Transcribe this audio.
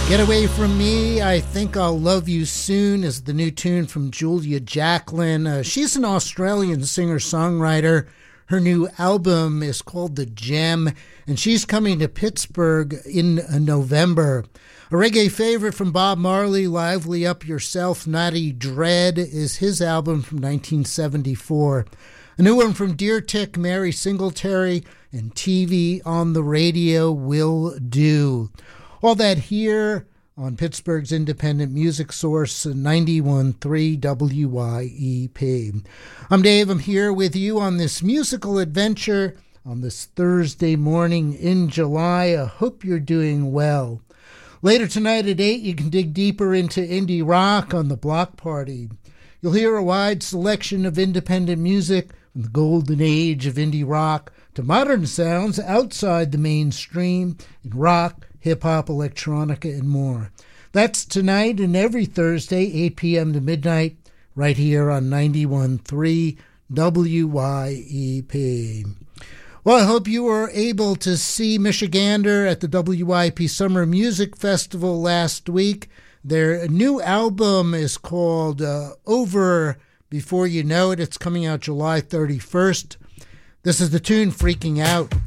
Get Away From Me, I Think I'll Love You Soon is the new tune from Julia Jacklin. She's an Australian singer-songwriter. Her new album is called The Gem, and she's coming to Pittsburgh in November. A reggae favorite from Bob Marley, Lively Up Yourself, Naughty Dread, is his album from 1974. A new one from Deer Tick, Mary Singletary, and TV on the Radio Will Do. All that here on Pittsburgh's independent music source, 91.3 WYEP. I'm Dave. I'm here with you on this musical adventure on this Thursday morning in July. I hope you're doing well. Later tonight at 8, you can dig deeper into indie rock on the Block Party. You'll hear a wide selection of independent music from the golden age of indie rock to modern sounds outside the mainstream in rock, hip-hop, electronica, and more. That's tonight and every Thursday, 8 p.m. to midnight, right here on 91.3 WYEP. Well, I hope you were able to see Michigander at the WYEP Summer Music Festival last week. Their new album is called Over Before You Know It. It's coming out July 31st. This is the tune Freaking Out.